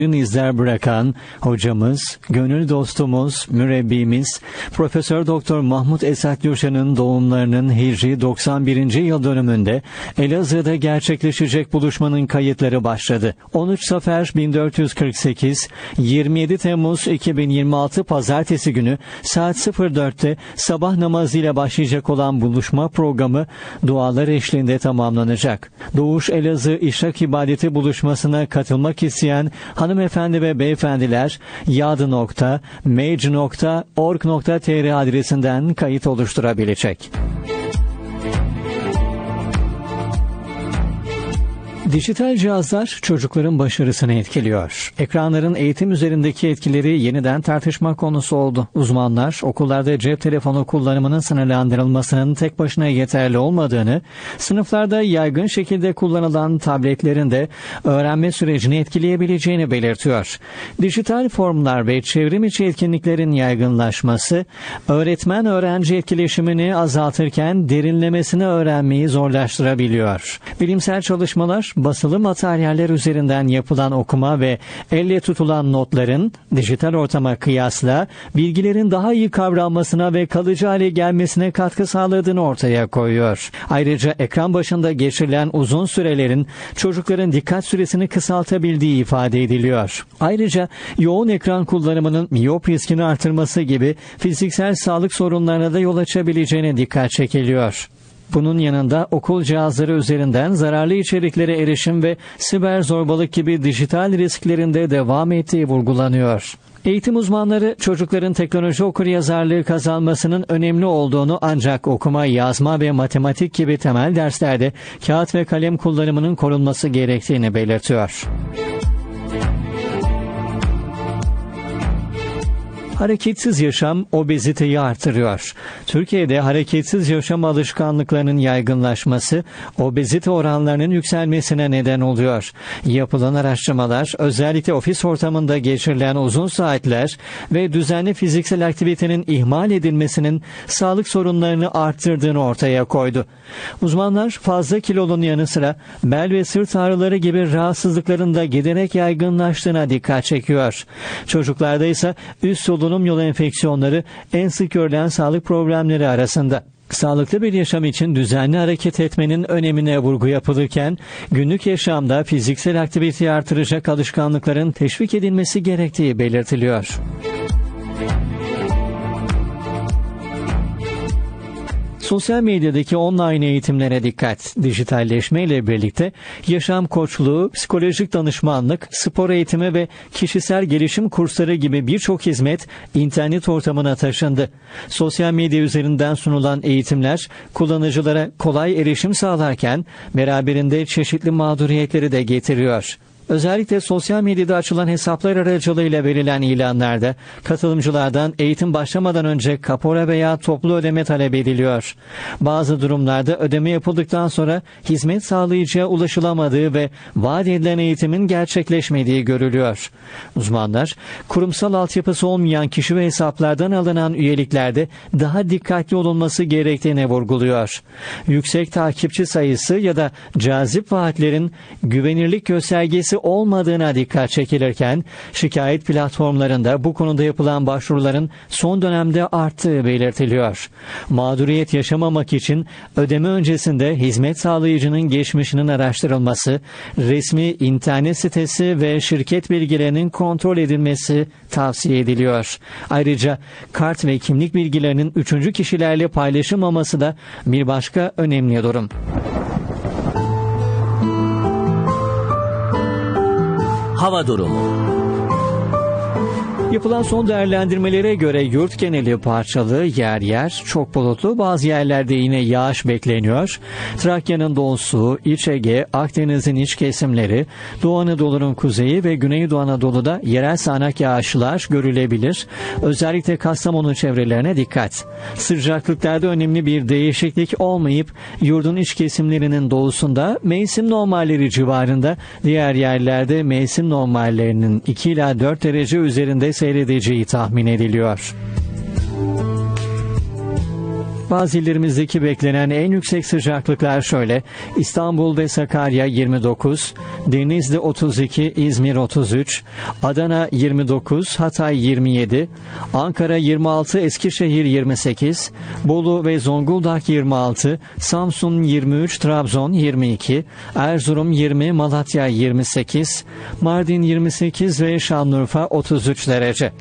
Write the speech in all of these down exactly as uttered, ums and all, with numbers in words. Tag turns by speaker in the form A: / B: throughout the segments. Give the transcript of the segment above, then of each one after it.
A: izler bırakan hocamız, gönül dostumuz, mürebbimiz Profesör Doktor Mahmut Esat Gürşen'in doğumlarının Hicri doksan birinci yıl dönümünde Elazığ'da gerçekleşecek buluşmanın kayıtları başladı. on üç Safer bin dört yüz kırk sekiz, yirmi yedi Temmuz iki bin yirmi altı Pazartesi günü saat sıfır dörtte sabah namazıyla başlayacak olan buluşma programı dualar eşliğinde tamamlanacak. Doğuş Elazığ İşrak İbadeti buluşmasına katılmak isteyen hanımefendi ve beyefendiler yadı nokta mage nokta org nokta tr adresinden kayıt oluşturabilecek. Dijital cihazlar çocukların başarısını etkiliyor. Ekranların eğitim üzerindeki etkileri yeniden tartışma konusu oldu. Uzmanlar okullarda cep telefonu kullanımının sınırlandırılmasının tek başına yeterli olmadığını, sınıflarda yaygın şekilde kullanılan tabletlerin de öğrenme sürecini etkileyebileceğini belirtiyor. Dijital formlar ve çevrim içi etkinliklerin yaygınlaşması, öğretmen-öğrenci etkileşimini azaltırken derinlemesine öğrenmeyi zorlaştırabiliyor. Bilimsel çalışmalar, basılı materyaller üzerinden yapılan okuma ve elle tutulan notların dijital ortama kıyasla bilgilerin daha iyi kavranmasına ve kalıcı hale gelmesine katkı sağladığını ortaya koyuyor. Ayrıca ekran başında geçirilen uzun sürelerin çocukların dikkat süresini kısaltabildiği ifade ediliyor. Ayrıca yoğun ekran kullanımının miyop riskini artırması gibi fiziksel sağlık sorunlarına da yol açabileceğine dikkat çekiliyor. Bunun yanında okul cihazları üzerinden zararlı içeriklere erişim ve siber zorbalık gibi dijital risklerin de devam ettiği vurgulanıyor. Eğitim uzmanları çocukların teknoloji okuryazarlığı kazanmasının önemli olduğunu, ancak okuma, yazma ve matematik gibi temel derslerde kağıt ve kalem kullanımının korunması gerektiğini belirtiyor. Hareketsiz yaşam obeziteyi artırıyor. Türkiye'de hareketsiz yaşam alışkanlıklarının yaygınlaşması obezite oranlarının yükselmesine neden oluyor. Yapılan araştırmalar özellikle ofis ortamında geçirilen uzun saatler ve düzenli fiziksel aktivitenin ihmal edilmesinin sağlık sorunlarını arttırdığını ortaya koydu. Uzmanlar fazla kilonun yanı sıra bel ve sırt ağrıları gibi rahatsızlıkların da giderek yaygınlaştığına dikkat çekiyor. Çocuklarda ise üst solunum yolu enfeksiyonları en sık görülen sağlık problemleri arasında. Sağlıklı bir yaşam için düzenli hareket etmenin önemine vurgu yapılırken, günlük yaşamda fiziksel aktiviteyi artıracak alışkanlıkların teşvik edilmesi gerektiği belirtiliyor. Sosyal medyadaki online eğitimlere dikkat. Dijitalleşme ile birlikte yaşam koçluğu, psikolojik danışmanlık, spor eğitimi ve kişisel gelişim kursları gibi birçok hizmet internet ortamına taşındı. Sosyal medya üzerinden sunulan eğitimler kullanıcılara kolay erişim sağlarken beraberinde çeşitli mağduriyetleri de getiriyor. Özellikle sosyal medyada açılan hesaplar aracılığıyla verilen ilanlarda katılımcılardan eğitim başlamadan önce kapora veya toplu ödeme talep ediliyor. Bazı durumlarda ödeme yapıldıktan sonra hizmet sağlayıcıya ulaşılamadığı ve vaat edilen eğitimin gerçekleşmediği görülüyor. Uzmanlar, kurumsal altyapısı olmayan kişi ve hesaplardan alınan üyeliklerde daha dikkatli olunması gerektiğini vurguluyor. Yüksek takipçi sayısı ya da cazip vaatlerin güvenirlik göstergesi olmadığına dikkat çekilirken, şikayet platformlarında bu konuda yapılan başvuruların son dönemde arttığı belirtiliyor. Mağduriyet yaşamamak için ödeme öncesinde hizmet sağlayıcının geçmişinin araştırılması, resmi internet sitesi ve şirket bilgilerinin kontrol edilmesi tavsiye ediliyor. Ayrıca kart ve kimlik bilgilerinin üçüncü kişilerle paylaşılmaması da bir başka önemli durum.
B: Hava durumu.
A: Yapılan son değerlendirmelere göre yurt geneli parçalı, yer yer çok bulutlu, bazı yerlerde yine yağış bekleniyor. Trakya'nın doğusu, İç Ege, Akdeniz'in iç kesimleri, Doğu Anadolu'nun kuzeyi ve Güneydoğu Anadolu'da yerel sağanak yağışlar görülebilir. Özellikle Kastamonu çevrelerine dikkat. Sıcaklıklarda önemli bir değişiklik olmayıp yurdun iç kesimlerinin doğusunda mevsim normalleri civarında, diğer yerlerde mevsim normallerinin iki ila dört derece üzerinde seyredeceği tahmin ediliyor. Bazı illerimizdeki beklenen en yüksek sıcaklıklar şöyle: İstanbul ve Sakarya yirmi dokuz, Denizli otuz iki, İzmir otuz üç, Adana yirmi dokuz, Hatay yirmi yedi, Ankara yirmi altı, Eskişehir yirmi sekiz, Bolu ve Zonguldak yirmi altı, Samsun yirmi üç, Trabzon yirmi iki, Erzurum yirmi, Malatya yirmi sekiz, Mardin yirmi sekiz ve Şanlıurfa otuz üç derece.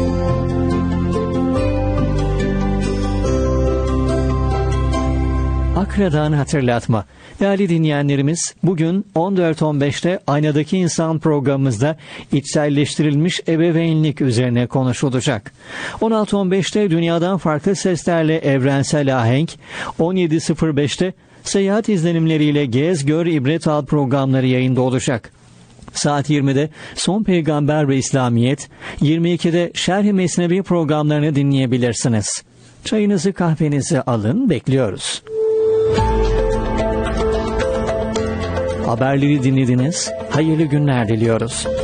A: Akra'dan hatırlatma. Değerli dinleyenlerimiz, bugün on dört on beşte Aynadaki İnsan programımızda içselleştirilmiş ebeveynlik üzerine konuşulacak. on altı on beşte Dünyadan Farklı Seslerle Evrensel Ahenk, on yedi sıfır beşte seyahat izlenimleriyle Gez, Gör, İbret Al programları yayında olacak. Saat yirmide Son Peygamber ve İslamiyet, yirmi ikide Şerh-i Mesnevi programlarını dinleyebilirsiniz. Çayınızı kahvenizi alın, bekliyoruz. Haberleri dinlediniz. Hayırlı günler diliyoruz.